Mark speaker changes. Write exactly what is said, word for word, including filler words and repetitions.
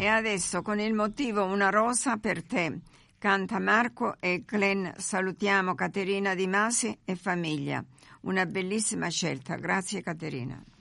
Speaker 1: adesso con il motivo Una rosa per te, canta Marco e Glenn. Salutiamo Caterina Di Masi e famiglia. Una bellissima scelta. Grazie Caterina.